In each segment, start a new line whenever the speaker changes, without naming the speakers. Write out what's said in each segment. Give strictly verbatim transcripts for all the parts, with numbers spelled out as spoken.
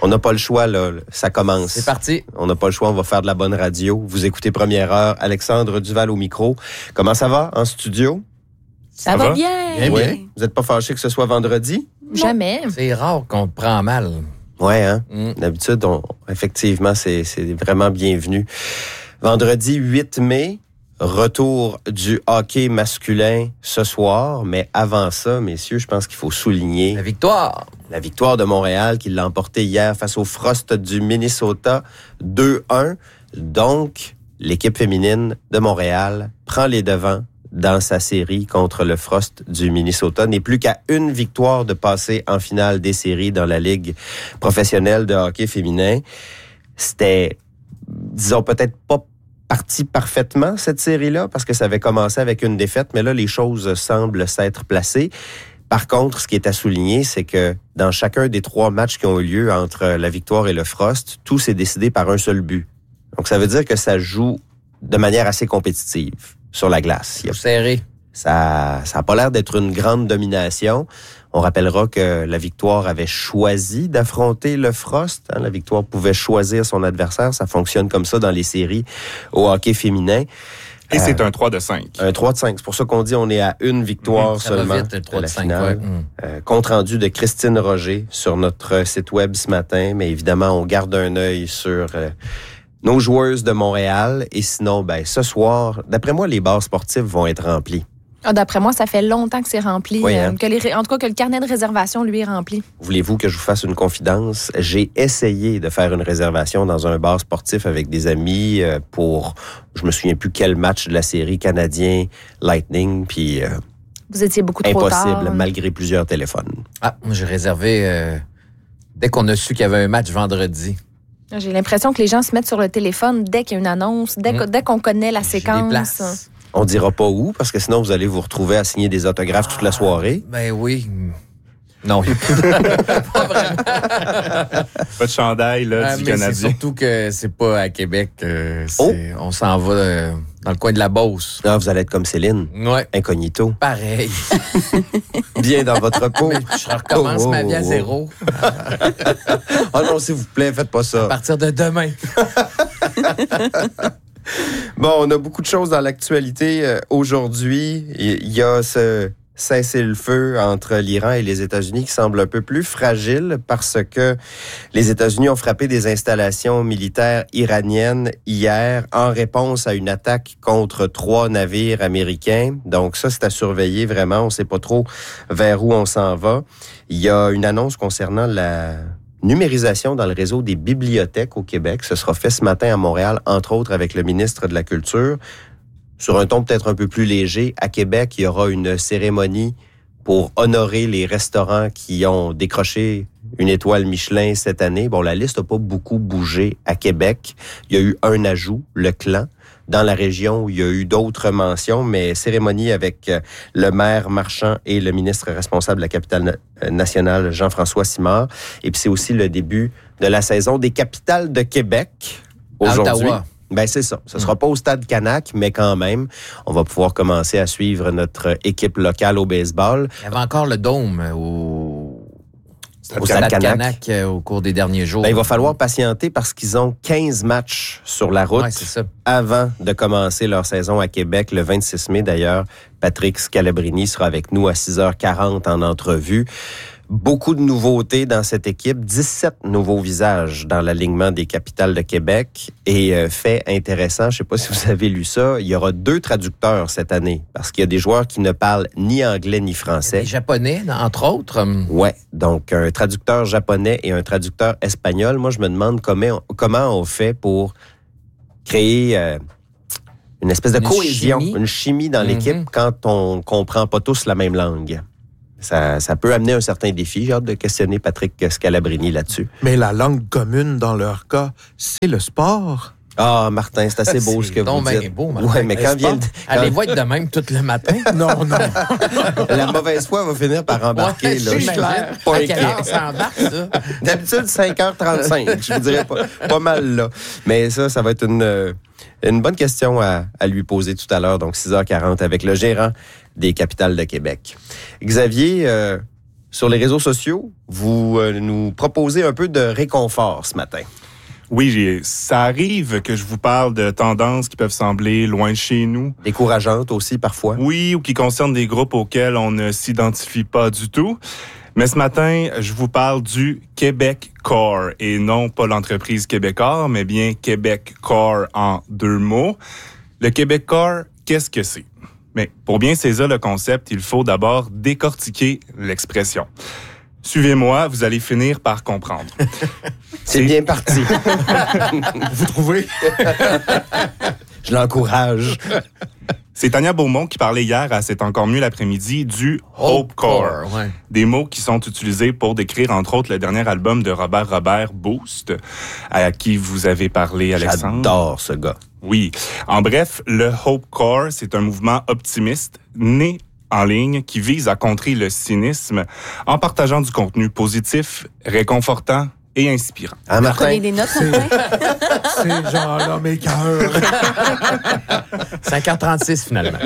On n'a pas le choix, là. Ça commence.
C'est parti.
On n'a pas le choix, on va faire de la bonne radio. Vous écoutez Première Heure. Alexandre Duval au micro. Comment ça va en studio?
Ça, ça va, va bien.
bien,
oui.
bien.
Vous n'êtes pas fâché que ce soit vendredi?
Jamais.
C'est rare qu'on te prend mal.
Oui, hein?
Mm.
D'habitude, on, effectivement, c'est, c'est vraiment bienvenu. Vendredi huit mai, retour du hockey masculin ce soir. Mais avant ça, messieurs, je pense qu'il faut souligner
La victoire.
la victoire de Montréal qui l'a emporté hier face au Frost du Minnesota deux un. Donc, l'équipe féminine de Montréal prend les devants dans sa série contre le Frost du Minnesota. N'est plus qu'à une victoire de passer en finale des séries dans la Ligue professionnelle de hockey féminin. C'était, disons, peut-être pas parti parfaitement, cette série-là, parce que ça avait commencé avec une défaite, mais là, les choses semblent s'être placées. Par contre, ce qui est à souligner, c'est que dans chacun des trois matchs qui ont eu lieu entre la victoire et le Frost, tout s'est décidé par un seul but. Donc, ça veut dire que ça joue de manière assez compétitive sur la glace.
Il y a serré.
Ça ça a pas l'air d'être une grande domination. On rappellera que la victoire avait choisi d'affronter le Frost. Hein, la victoire pouvait choisir son adversaire. Ça fonctionne comme ça dans les séries au hockey féminin.
Et euh, c'est un trois de cinq.
Un trois de cinq. C'est pour ça qu'on dit on est à une victoire mmh, seulement
vite, le trois de la cinq,
finale.
Ouais. Mmh.
Euh, compte rendu de Christine Roger sur notre site web ce matin. Mais évidemment, on garde un œil sur euh, nos joueuses de Montréal. Et sinon, ben ce soir, d'après moi, les bars sportifs vont être remplis.
Ah, d'après moi, ça fait longtemps que c'est rempli.
Oui, hein?
euh, que les, en tout cas, que le carnet de réservation, lui, est rempli.
Voulez-vous que je vous fasse une confidence? J'ai essayé de faire une réservation dans un bar sportif avec des amis euh, pour, je me souviens plus quel match de la série canadien Lightning, puis euh,
vous étiez beaucoup trop tard.
Impossible, malgré plusieurs téléphones.
Ah, moi, j'ai réservé euh, dès qu'on a su qu'il y avait un match vendredi.
J'ai l'impression que les gens se mettent sur le téléphone dès qu'il y a une annonce, dès, mmh. dès qu'on connaît la
J'ai
séquence.
des places.
On dira pas où, parce que sinon, vous allez vous retrouver à signer des autographes toute la soirée.
Ben oui. Non, pas vraiment.
Pas de chandail là,
ah,
du
mais
Canadien.
C'est surtout que c'est pas à Québec. Euh,
Oh.
On s'en va euh, dans le coin de la Beauce.
Là, vous allez être comme Céline,
Ouais.
incognito,
Pareil.
bien dans votre peau.
Mais je recommence
Oh, oh,
ma vie à
oh.
zéro.
Oh non, s'il vous plaît, faites pas
À
ça.
partir de demain.
Bon, on a beaucoup de choses dans l'actualité euh, aujourd'hui. Il y a ce cessez-le-feu entre l'Iran et les États-Unis qui semble un peu plus fragile parce que les États-Unis ont frappé des installations militaires iraniennes hier en réponse à une attaque contre trois navires américains. Donc ça, c'est à surveiller vraiment. On ne sait pas trop vers où on s'en va. Il y a une annonce concernant la numérisation dans le réseau des bibliothèques au Québec. Ce sera fait ce matin à Montréal, entre autres avec le ministre de la Culture. Sur un ton peut-être un peu plus léger, à Québec, il y aura une cérémonie pour honorer les restaurants qui ont décroché une étoile Michelin cette année. Bon, la liste n'a pas beaucoup bougé à Québec. Il y a eu un ajout, le Clan. Dans la région où il y a eu d'autres mentions, mais cérémonie avec le maire Marchand et le ministre responsable de la capitale nationale, Jean-François Simard. Et puis c'est aussi le début de la saison des capitales de Québec aujourd'hui.
Ottawa.
Ben c'est ça. Ce sera pas au stade Canac, mais quand même, on va pouvoir commencer à suivre notre équipe locale au baseball.
Il y avait encore le dôme au,
Au Stade Canac.
Canac euh, au cours des derniers jours.
Ben, il va falloir patienter parce qu'ils ont quinze matchs sur la route
Ouais, c'est ça.
avant de commencer leur saison à Québec le vingt-six mai. D'ailleurs, Patrick Scalabrini sera avec nous à six heures quarante en entrevue. Beaucoup de nouveautés dans cette équipe, dix-sept nouveaux visages dans l'alignement des capitales de Québec. Et euh, fait intéressant, je ne sais pas si vous avez lu ça, il y aura deux traducteurs cette année parce qu'il y a des joueurs qui ne parlent ni anglais ni français.
Les Japonais, entre autres.
Ouais, donc un traducteur japonais et un traducteur espagnol. Moi, je me demande comment, comment on fait pour créer euh, une espèce de
Une
cohésion,
chimie.
une chimie dans l'équipe
Mm-hmm.
quand on comprend pas tous la même langue. Ça, ça peut amener un certain défi. J'ai hâte de questionner Patrick Scalabrini là-dessus.
Mais la langue commune, dans leur cas, c'est le sport.
Ah, Martin, c'est assez beau ce que vous
donc
dites.
bien beau, Martin.
Ouais, mais quand
N'est-ce
vient
pas?
le-
Allez-vous être de même tout le matin?
Non, non.
la mauvaise foi va finir par embarquer.
Ouais,
là.
c'est
Je suis
clair.
pas
À quelle
inquiet.
heure ça embarque, ça?
D'habitude, cinq heures trente-cinq. Je vous dirais pas, pas mal, là. Mais ça, ça va être une, euh, une bonne question à, à lui poser tout à l'heure. Donc, six heures quarante avec le gérant des capitales de Québec. Xavier, euh, sur les réseaux sociaux, vous euh, nous proposez un peu de réconfort ce matin.
Oui, j'ai- ça arrive que je vous parle de tendances qui peuvent sembler loin de chez nous.
Décourageante aussi parfois.
Oui, ou qui concernent des groupes auxquels on ne s'identifie pas du tout. Mais ce matin, je vous parle du Québeccore, et non pas l'entreprise Québecor, mais bien Québeccore en deux mots. Le Québeccore, qu'est-ce que c'est? Mais pour bien saisir le concept, il faut d'abord décortiquer l'expression. Suivez-moi, vous allez finir par comprendre.
C'est bien parti.
Vous trouvez?
Je l'encourage.
C'est Tania Beaumont qui parlait hier à C'est encore mieux l'après-midi du Hopecore.
ouais.
Des mots qui sont utilisés pour décrire, entre autres, le dernier album de Robert Robert, Boost, à qui vous avez parlé, Alexandre.
J'adore ce gars.
Oui. En bref, le Hopecore, c'est un mouvement optimiste né en ligne qui vise à contrer le cynisme en partageant du contenu positif, réconfortant et inspirant.
Hein, Martin?
Prenez des notes, Martin.
Ces gens-là m'écœurent.
cinq heures trente-six, finalement.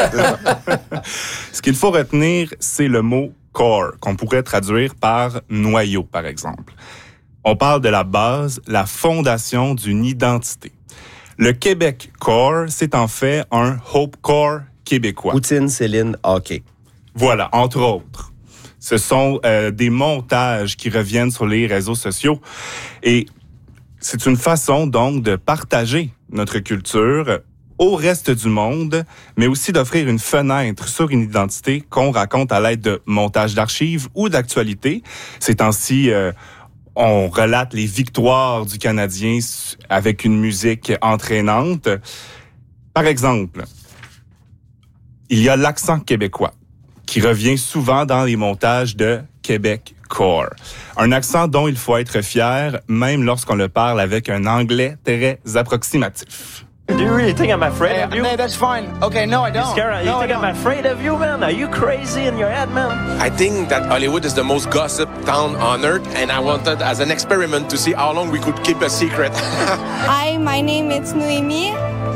Ce qu'il faut retenir, c'est le mot core, qu'on pourrait traduire par noyau, par exemple. On parle de la base, la fondation d'une identité. Le Québec Core, c'est en fait un Hope Core québécois.
Poutine, Céline, hockey.
Voilà, entre autres. Ce sont euh, des montages qui reviennent sur les réseaux sociaux. Et c'est une façon, donc, de partager notre culture au reste du monde, mais aussi d'offrir une fenêtre sur une identité qu'on raconte à l'aide de montages d'archives ou d'actualités. Ces temps-ci, euh, on relate les victoires du Canadien avec une musique entraînante. Par exemple, il y a l'accent québécois qui revient souvent dans les montages de Québeccore. Un accent dont il faut être fier, même lorsqu'on le parle avec un anglais très approximatif.
Do you really think I'm afraid of you?
No, that's fine. Okay, no, I don't.
Scara, you
no,
think
I
I'm
don't.
afraid of you, man? Are you crazy in your head, man?
I think that Hollywood is the most gossip town on earth, and I wanted, as an experiment, to see how long we could keep a secret.
Hi, my name is Noémie.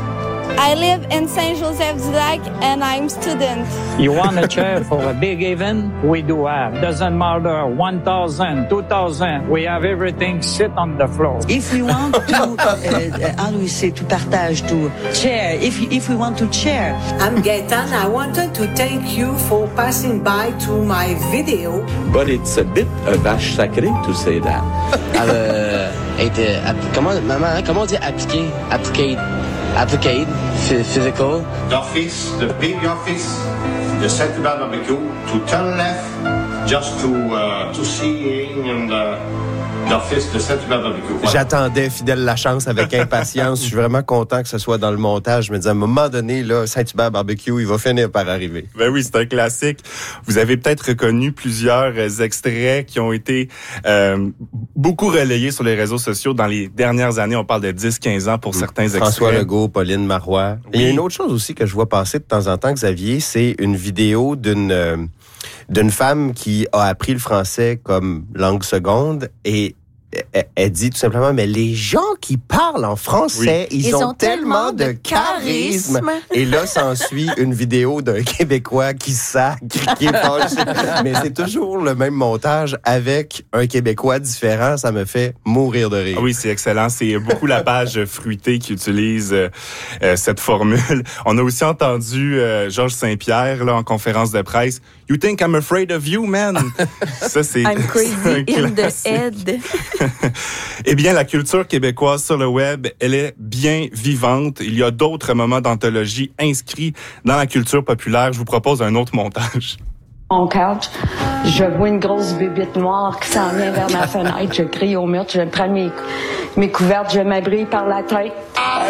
I live in Saint-Joseph-du-Lac and I'm student.
You want a chair for a big event? We do have. Doesn't matter, one thousand, two thousand. We have everything sit on the floor.
If we want to, uh, how do we say, to partage, to share, if, if we want to share.
I'm Gaetan. I wanted to thank you for passing by to my video.
But it's a bit a vache sacrée to say that.
euh, été, comment, maman, comment on dit appliquer? Appliquer. Applicate, physical.
D'office, the big office, the Saint-Hubert barbecue, to turn left, just to, uh, to seeing and uh, l'office de Saint-Hubert barbecue. Voilà.
J'attendais Fidèle Lachance avec impatience. Je suis vraiment content que ce soit dans le montage. Je me disais, à un moment donné, là, Saint-Hubert barbecue, il va finir par arriver.
Ben oui, c'est un classique. Vous avez peut-être reconnu plusieurs extraits qui ont été euh, beaucoup relayés sur les réseaux sociaux dans les dernières années. On parle de dix à quinze ans pour certains extraits.
François Legault, Pauline Marois.
Oui.
Et il y a une autre chose aussi que je vois passer de temps en temps, Xavier, c'est une vidéo d'une euh, d'une femme qui a appris le français comme langue seconde et elle, elle dit tout simplement, mais les gens qui parlent en français, oui. ils, ils ont, ont tellement de charisme. charisme. Et là, s'ensuit une vidéo d'un Québécois qui sacre, qui est fâché. Mais c'est toujours le même montage avec un Québécois différent. Ça me fait mourir de rire.
Ah oui, c'est excellent. C'est beaucoup la page Fruitée qui utilise euh, euh, cette formule. On a aussi entendu euh, Georges Saint-Pierre là, en conférence de presse. You think I'm afraid of you, man? Ça, c'est
I'm crazy in the head.
Eh bien, la culture québécoise sur le web, elle est bien vivante. Il y a d'autres moments d'anthologie inscrits dans la culture populaire. Je vous propose un autre montage.
Mon couch, je vois une grosse bébite noire qui s'en vient vers ma fenêtre. Je crie au mur, je prends mes, mes couvertes, je m'abrite par la tête.
Ah,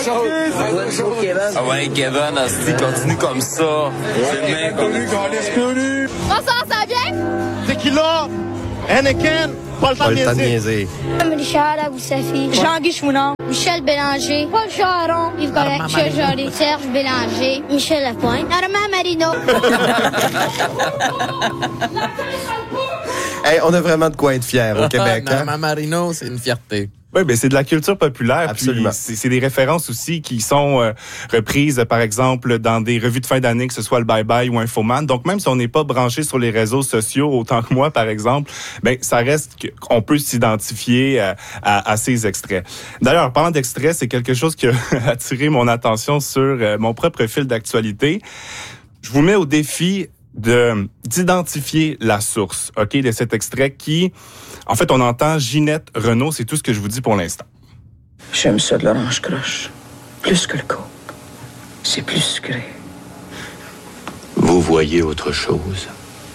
ouais, Kevin, Asti, continue comme ça. C'est le mec.
Bonsoir, ça va bien?
C'est qui là? Anakin? Pas le temps de niaiser.
Richard Abou-Safi. Jean-Guy Chouinard. Michel Bélanger. Paul Charon. Yves Correct. Michel Joly. Serge Bélanger. Michel Lapointe. Armand Marino.
Hey, on a vraiment de quoi être fiers au Québec.
Non,
hein?
Mamarino, c'est une fierté.
Oui, ben c'est de la culture populaire.
Absolument.
Puis c'est, c'est des références aussi qui sont euh, reprises, par exemple, dans des revues de fin d'année, que ce soit le Bye Bye ou Infoman. Donc, même si on n'est pas branché sur les réseaux sociaux autant que moi, par exemple, ben ça reste qu'on peut s'identifier à, à, à ces extraits. D'ailleurs, parlant d'extraits, c'est quelque chose qui a attiré mon attention sur euh, mon propre fil d'actualité. Je vous mets au défi de d'identifier la source, ok, de cet extrait qui, en fait, on entend Ginette Renault. C'est tout ce que je vous dis pour l'instant.
J'aime ça de l'orange croche, plus que le coke. C'est plus sucré.
Vous voyez autre chose?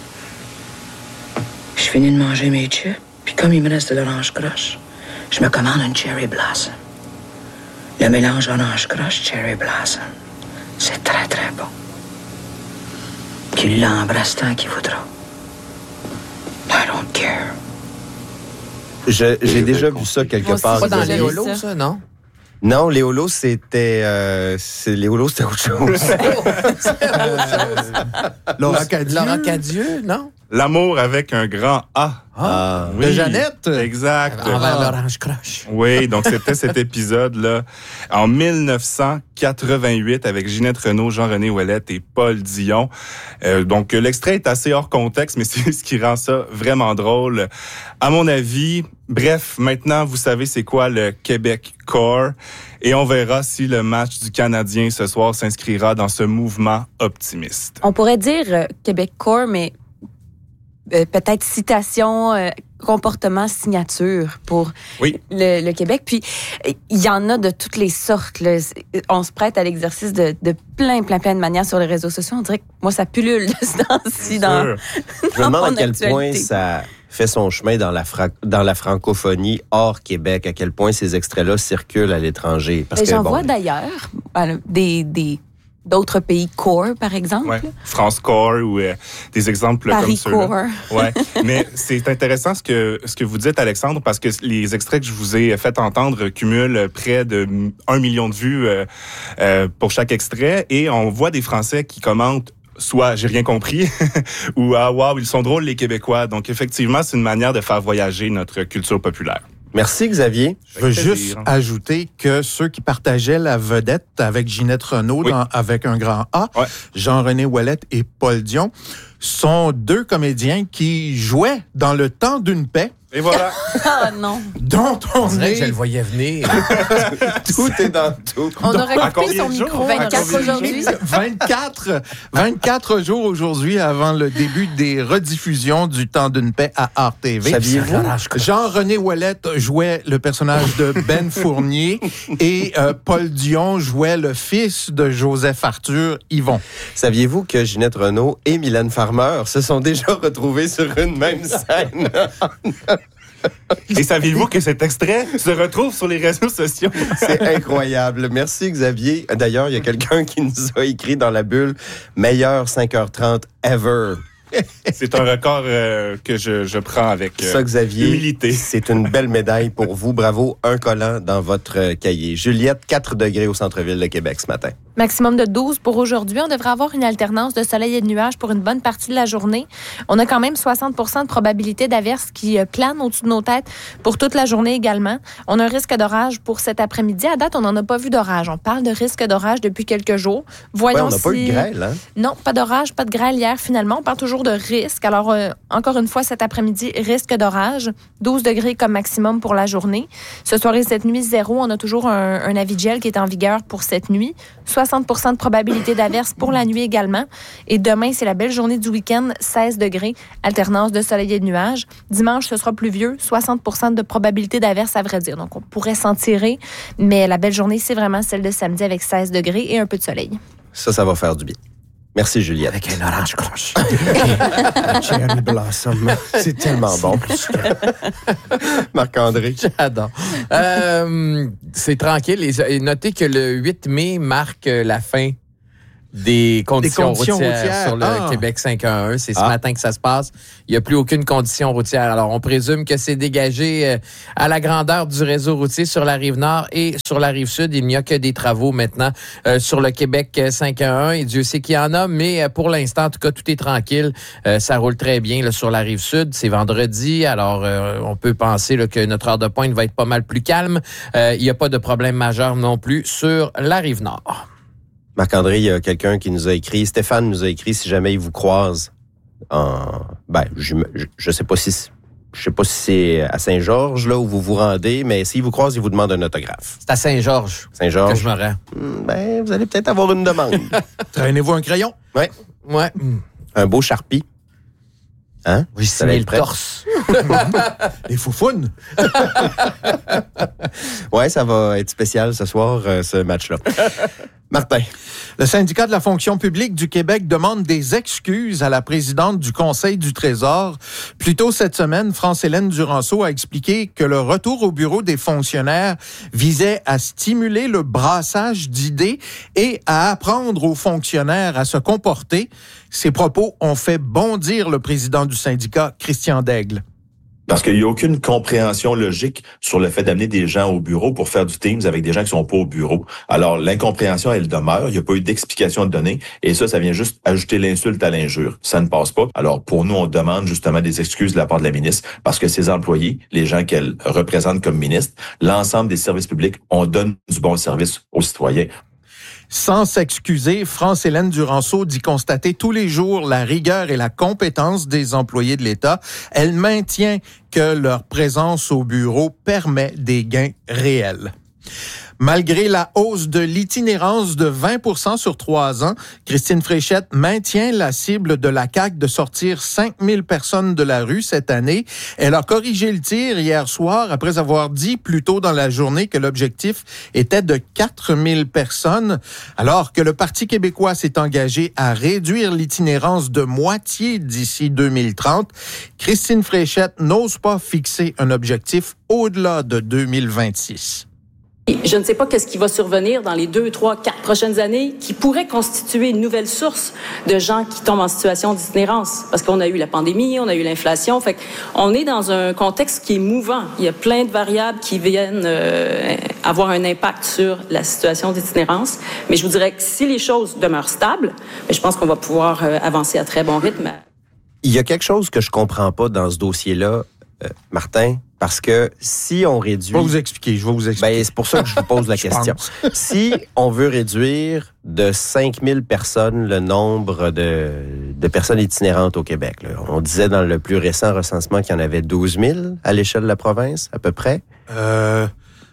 Je finis de manger mes chips, puis comme il me reste de l'orange croche, je me commande une Cherry Blossom. Le mélange orange croche Cherry Blossom, c'est très très bon. Qu'il l'embrasse tant qu'il voudra. I don't care.
Je, j'ai déjà vu ça quelque
Moi aussi,
part.
Pas dans
j'ai
les
vu
holos,
ça.
ça, non?
Non, les holos, c'était... Euh, c'est, les holos, c'était autre chose.
Laura Cadieux.
Laura Cadieux, non?
L'amour avec un grand A.
Ah,
Oui,
de Jeannette.
Exact.
Envers l'orange croche.
Oui, donc c'était cet épisode-là en dix-neuf cent quatre-vingt-huit avec Ginette Renault, Jean-René Ouellette et Paul Dion. Euh, donc l'extrait est assez hors contexte, mais c'est ce qui rend ça vraiment drôle. À mon avis, bref, maintenant vous savez c'est quoi le Québec Core et on verra si le match du Canadien ce soir s'inscrira dans ce mouvement optimiste.
On pourrait dire euh, Québec Core, mais euh, peut-être citation, euh, comportement, signature pour
Oui.
le, le Québec. Puis, il y en a de toutes les sortes. Là. On se prête à l'exercice de, de plein, plein, plein de manières sur les réseaux sociaux. On dirait que moi, ça pullule de ce temps-ci dans,
Je me
dans
demande à
mon
quel
actualité.
point ça fait son chemin dans la, fra- dans la francophonie hors Québec, à quel point ces extraits-là circulent à l'étranger. Parce
Mais
que,
j'en
bon,
vois d'ailleurs euh, des, des, d'autres pays core, par exemple.
Ouais. France Core ou euh, des exemples
Paris
comme ceux-là.
Core.
Ouais, mais c'est intéressant ce que ce que vous dites, Alexandre, parce que les extraits que je vous ai fait entendre cumulent près de un million de vues euh, euh, pour chaque extrait, et on voit des Français qui commentent soit j'ai rien compris ou ah waouh ils sont drôles les Québécois. Donc effectivement c'est une manière de faire voyager notre culture populaire.
Merci, Xavier.
Je veux juste ajouter que ceux qui partageaient la vedette avec Ginette Renault
Oui.
dans, avec un grand A,
Ouais.
Jean-René Ouellette et Paul Dion, sont deux comédiens qui jouaient dans Le Temps d'une paix,
Et voilà.
Ah non.
dont on
On dirait que je
est...
le voyais venir.
Tout est dans tout.
On aurait
à
coupé
combien
son
de jours?
micro
À
vingt-quatre
combien de jours?
aujourd'hui.
vingt-quatre, vingt-quatre jours aujourd'hui avant le début des rediffusions du Temps d'une paix à R T V.
Saviez-vous?
Jean-René Ouellette jouait le personnage de Ben Fournier et euh, Paul Dion jouait le fils de Joseph Arthur Yvon.
Saviez-vous que Ginette Renault et Mylène Farmer se sont déjà retrouvés sur une même scène?
Et saviez-vous que cet extrait se retrouve sur les réseaux sociaux?
C'est incroyable. Merci, Xavier. D'ailleurs, il y a quelqu'un qui nous a écrit dans la bulle « Meilleur cinq heures trente ever ».
C'est un record euh, que je, je prends avec euh,
Ça, Xavier,
humilité.
c'est une belle médaille pour vous. Bravo, un collant dans votre euh, cahier. Juliette, quatre degrés au centre-ville de Québec ce matin.
Maximum de douze pour aujourd'hui. On devrait avoir une alternance de soleil et de nuages pour une bonne partie de la journée. On a quand même soixante pour cent de probabilité d'averse qui euh, plane au-dessus de nos têtes pour toute la journée également. On a un risque d'orage pour cet après-midi. À date, on n'en a pas vu d'orage. On parle de risque d'orage depuis quelques jours. Voyons
Ouais, on n'a
si...
pas eu de grêle, hein?
Non, pas d'orage, pas de grêle hier finalement. On parle toujours de risque. Alors, euh, encore une fois, cet après-midi, risque d'orage. douze degrés comme maximum pour la journée. Ce soir et cette nuit, zéro. On a toujours un, un avis de gel qui est en vigueur pour cette nuit. soixante pour cent de probabilité d'averse pour la nuit également. Et demain, c'est la belle journée du week-end, seize degrés, alternance de soleil et de nuages. Dimanche, ce sera pluvieux, soixante pour cent de probabilité d'averse, à vrai dire. Donc, on pourrait s'en tirer. Mais la belle journée, c'est vraiment celle de samedi avec seize degrés et un peu de soleil.
Ça, ça va faire du bien. Merci, Juliette.
Avec un orange croche.
Cherry Blossom. C'est tellement bon. Marc-André.
J'adore. Euh, c'est tranquille. Et notez que le huit mai marque la fin des conditions,
Des conditions
routières,
routières.
sur le
Ah.
Québec cinq un un. C'est ce
Ah.
matin que ça se passe. Il n'y a plus aucune condition routière. Alors, on présume que c'est dégagé euh, à la grandeur du réseau routier sur la rive nord et sur la rive sud. Il n'y a que des travaux maintenant euh, sur le Québec cinq un un. Et Dieu sait qu'il y en a, mais euh, pour l'instant, en tout cas, tout est tranquille. Euh, ça roule très bien là, sur la rive sud. C'est vendredi. Alors, euh, on peut penser là, que notre heure de pointe va être pas mal plus calme. Euh, il n'y a pas de problème majeur non plus sur la rive nord.
Marc-André, il y a quelqu'un qui nous a écrit, Stéphane nous a écrit, si jamais il vous croise en... Ben, je, je sais pas si... Je sais pas si c'est à Saint-Georges, là, où vous vous rendez, mais s'il vous croise, il vous demande un autographe.
C'est à Saint-Georges
Saint-Georges.
que je me rends.
Ben, vous allez peut-être avoir une demande.
Traînez-vous un crayon?
Ouais.
Ouais.
Un beau Sharpie. Hein?
Oui,
Ça va
c'est
être
le
prêt?
torse.
Les foufounes.
Ouais, ça va être spécial ce soir, euh, ce match-là. Martin.
Le syndicat de la fonction publique du Québec demande des excuses à la présidente du Conseil du Trésor. Plus tôt cette semaine, France-Hélène Duranceau a expliqué que le retour au bureau des fonctionnaires visait à stimuler le brassage d'idées et à apprendre aux fonctionnaires à se comporter. Ces propos ont fait bondir le président du syndicat, Christian Daigle.
Parce qu'il n'y a aucune compréhension logique sur le fait d'amener des gens au bureau pour faire du Teams avec des gens qui sont pas au bureau. Alors, l'incompréhension, elle demeure. Il n'y a pas eu d'explication de donner. Et ça, ça vient juste ajouter l'insulte à l'injure. Ça ne passe pas. Alors, pour nous, on demande justement des excuses de la part de la ministre parce que ses employés, les gens qu'elle représente comme ministre, l'ensemble des services publics, on donne du bon service aux citoyens.
Sans s'excuser, France-Hélène Duranceau dit constater tous les jours la rigueur et la compétence des employés de l'État. Elle maintient que leur présence au bureau permet des gains réels. Malgré la hausse de l'itinérance de vingt pour cent sur trois ans, Christine Fréchette maintient la cible de la C A Q de sortir cinq mille personnes de la rue cette année. Elle a corrigé le tir hier soir après avoir dit plus tôt dans la journée que l'objectif était de quatre mille personnes, alors que le Parti québécois s'est engagé à réduire l'itinérance de moitié d'ici deux mille trente. Christine Fréchette n'ose pas fixer un objectif au-delà de deux mille vingt-six.
Je ne sais pas qu'est-ce qui va survenir dans les deux, trois, quatre prochaines années qui pourrait constituer une nouvelle source de gens qui tombent en situation d'itinérance. Parce qu'on a eu la pandémie, on a eu l'inflation. Fait qu'on est dans un contexte qui est mouvant. Il y a plein de variables qui viennent euh, avoir un impact sur la situation d'itinérance. Mais je vous dirais que si les choses demeurent stables, je pense qu'on va pouvoir euh, avancer à très bon rythme.
Il y a quelque chose que je comprends pas dans ce dossier-là, euh, Martin. Parce que si on réduit...
Je vais vous expliquer, je vais vous expliquer.
Ben, c'est pour ça que je vous pose la question. Si on veut réduire de cinq mille personnes le nombre de, de personnes itinérantes au Québec, là, on disait dans le plus récent recensement qu'il y en avait douze mille à l'échelle de la province, à peu près.
Euh,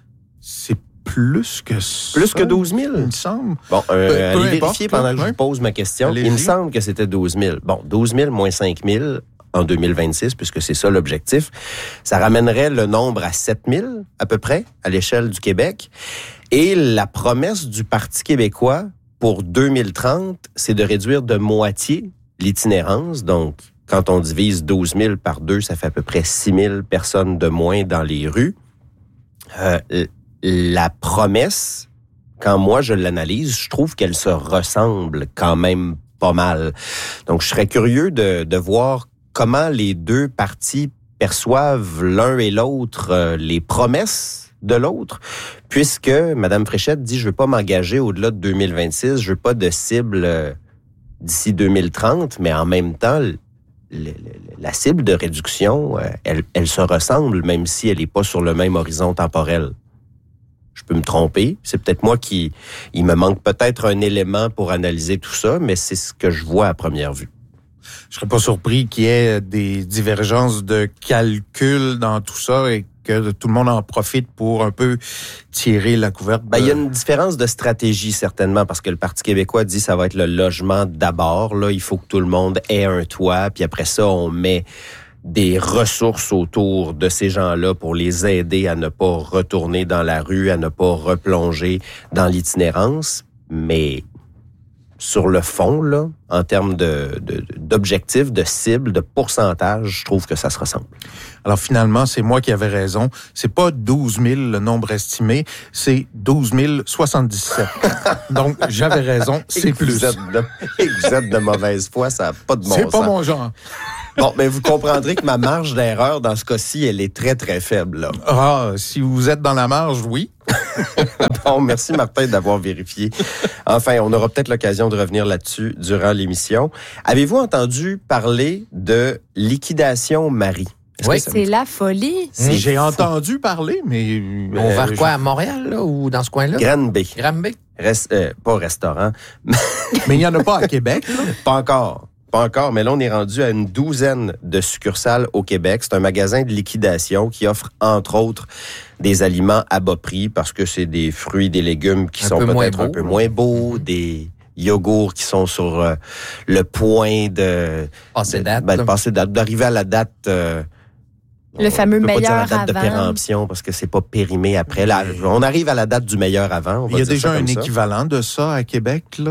c'est plus que ça.
Plus que douze mille?
Il me semble.
Bon, euh,
peu,
allez
peu
vérifier
importe,
pendant que
ouais.
je vous pose ma question.
Allez-y.
Il me semble que c'était douze mille. Bon, douze mille moins cinq mille... en deux mille vingt-six, puisque c'est ça l'objectif. Ça ramènerait le nombre à sept mille, à peu près, à l'échelle du Québec. Et la promesse du Parti québécois pour deux mille trente, c'est de réduire de moitié l'itinérance. Donc, quand on divise douze mille par deux, ça fait à peu près six mille personnes de moins dans les rues. Euh, la promesse, quand moi je l'analyse, je trouve qu'elle se ressemble quand même pas mal. Donc, je serais curieux de, de voir comment les deux partis perçoivent l'un et l'autre euh, les promesses de l'autre, puisque Mme Fréchette dit « je veux pas m'engager au-delà de deux mille vingt-six, je veux pas de cible euh, d'ici deux mille trente », mais en même temps, le, le, la cible de réduction, euh, elle, elle se ressemble, même si elle n'est pas sur le même horizon temporel. Je peux me tromper, c'est peut-être moi qui... Il me manque peut-être un élément pour analyser tout ça, mais c'est ce que je vois à première vue.
Je serais pas surpris qu'il y ait des divergences de calcul dans tout ça et que tout le monde en profite pour un peu tirer la couverte. De...
Ben, il y a une différence de stratégie, certainement, parce que le Parti québécois dit que ça va être le logement d'abord. Là, il faut que tout le monde ait un toit, puis après ça, on met des ressources autour de ces gens-là pour les aider à ne pas retourner dans la rue, à ne pas replonger dans l'itinérance. Mais sur le fond, là, en termes de, de, d'objectifs, de cibles, de pourcentage, je trouve que ça se ressemble.
Alors finalement, c'est moi qui avais raison. C'est pas douze mille le nombre estimé, c'est douze mille soixante-dix-sept. Donc, j'avais raison, c'est plus.
Vous êtes de, et vous êtes de mauvaise foi, ça n'a pas de bon sens.
C'est pas mon genre.
Bon, mais vous comprendrez que ma marge d'erreur dans ce cas-ci, elle est très, très faible, là.
Ah, si vous êtes dans la marge, oui.
Bon, merci Martin d'avoir vérifié. Enfin, on aura peut-être l'occasion de revenir là-dessus durant l'émission. Avez-vous entendu parler de liquidation Marie?
Est-ce oui, c'est la folie.
C'est J'ai fou. entendu parler, mais...
Euh, on va quoi, à Montréal, là, ou dans ce coin-là?
Granby.
Granby?
Rest, euh, pas restaurant.
Mais il n'y en a pas à Québec, là?
Pas encore. Pas encore, mais là, on est rendu à une douzaine de succursales au Québec. C'est un magasin de liquidation qui offre, entre autres, des aliments à bas prix parce que c'est des fruits, des légumes qui
un
sont peut-être
beau,
un peu moins beaux, des yogourts qui sont sur euh, le point de...
Passer date.
Ben, de passer date, d'arriver à la date... Euh,
Le fameux
meilleur
meilleur
avant. La date
avant.
de péremption parce que c'est pas périmé après. Là, on arrive à la date du meilleur avant. On va
Il y a
dire
déjà
ça
un
comme ça.
équivalent de ça à Québec, là,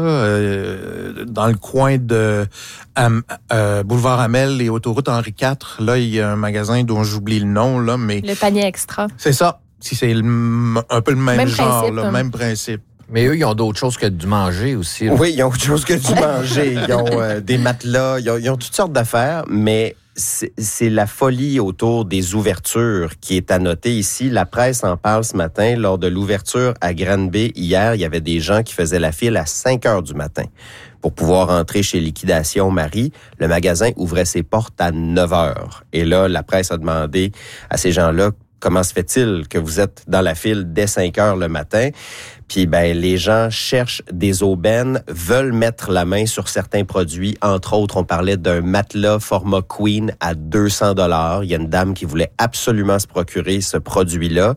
euh, dans le coin de euh, euh, Boulevard Hamel et Autoroute Henri quatre. Là, il y a un magasin dont j'oublie le nom, là, mais
Le panier extra.
c'est ça. Si c'est le, un peu le même,
Même
genre,
principe,
là,
hein.
même principe.
Mais eux, ils ont d'autres choses que du manger aussi. Là.
Oui, ils ont autre chose que du manger. Ils ont euh, des matelas, ils ont, ils ont toutes sortes d'affaires, mais c'est, c'est la folie autour des ouvertures qui est à noter ici. La presse en parle ce matin. Lors de l'ouverture à Granby hier, il y avait des gens qui faisaient la file à cinq heures du matin pour pouvoir entrer chez Liquidation Marie. Le magasin ouvrait ses portes à neuf heures. Et là, la presse a demandé à ces gens-là, comment se fait-il que vous êtes dans la file dès cinq heures le matin? Puis ben les gens cherchent des aubaines, veulent mettre la main sur certains produits. Entre autres, on parlait d'un matelas format Queen à deux cents dollars. Il y a une dame qui voulait absolument se procurer ce produit-là.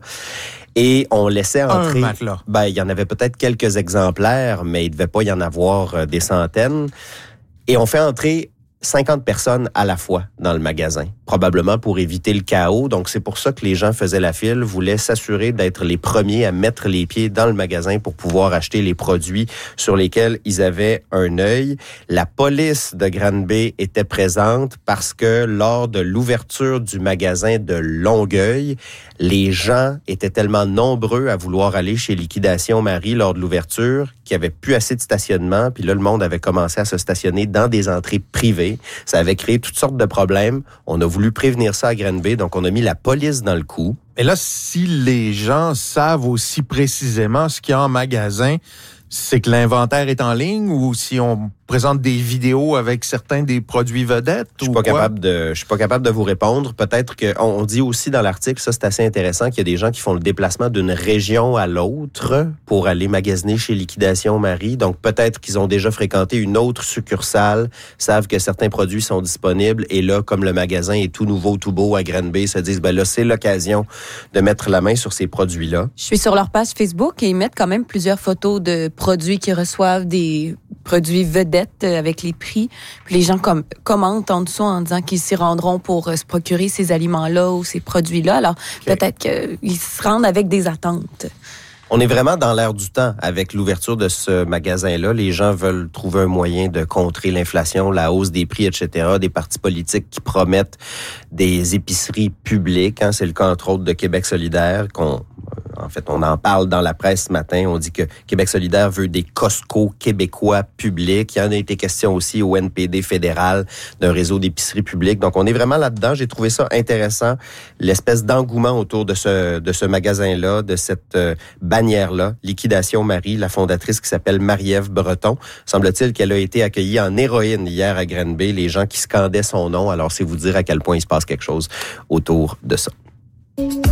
Et on laissait entrer...
Un matelas.
Ben, il y en avait peut-être quelques exemplaires, mais il ne devait pas y en avoir euh, des centaines. Et on fait entrer cinquante personnes à la fois dans le magasin, probablement pour éviter le chaos. Donc, c'est pour ça que les gens faisaient la file, voulaient s'assurer d'être les premiers à mettre les pieds dans le magasin pour pouvoir acheter les produits sur lesquels ils avaient un œil. La police de Granby était présente parce que lors de l'ouverture du magasin de Longueuil, les gens étaient tellement nombreux à vouloir aller chez Liquidation Marie lors de l'ouverture qu'il n'y avait plus assez de stationnement. Puis là, le monde avait commencé à se stationner dans des entrées privées. Ça avait créé toutes sortes de problèmes. On a voulu prévenir ça à Granby, donc on a mis la police dans le coup.
Et là, si les gens savent aussi précisément ce qu'il y a en magasin, c'est que l'inventaire est en ligne ou si on présente des vidéos avec certains des produits vedettes?
Je suis pas capable de, je suis pas capable de vous répondre. Peut-être que on dit aussi dans l'article, ça c'est assez intéressant, qu'il y a des gens qui font le déplacement d'une région à l'autre pour aller magasiner chez Liquidation Marie. Donc peut-être qu'ils ont déjà fréquenté une autre succursale, savent que certains produits sont disponibles et là, comme le magasin est tout nouveau, tout beau à Granby, se disent ben là c'est l'occasion de mettre la main sur ces produits-là.
Je suis sur leur page Facebook et ils mettent quand même plusieurs photos de produits qui reçoivent des produits vedettes avec les prix. Puis les gens com- commentent en dessous en disant qu'ils s'y rendront pour euh, se procurer ces aliments-là ou ces produits-là. Alors, okay. Peut-être qu'ils se rendent avec des attentes.
On est vraiment dans l'air du temps avec l'ouverture de ce magasin-là. Les gens veulent trouver un moyen de contrer l'inflation, la hausse des prix, et cetera. Des partis politiques qui promettent des épiceries publiques. Hein. C'est le cas, entre autres, de Québec solidaire, qu'on En fait, on en parle dans la presse ce matin. On dit que Québec solidaire veut des Costco québécois publics. Il y en a été question aussi au N P D fédéral d'un réseau d'épiceries publiques. Donc, on est vraiment là-dedans. J'ai trouvé ça intéressant, l'espèce d'engouement autour de ce de ce magasin-là, de cette euh, bannière-là. Liquidation Marie, la fondatrice qui s'appelle Marie-Ève Breton. Semble-t-il qu'elle a été accueillie en héroïne hier à Granby. Les gens qui scandaient son nom. Alors, c'est vous dire à quel point il se passe quelque chose autour de ça.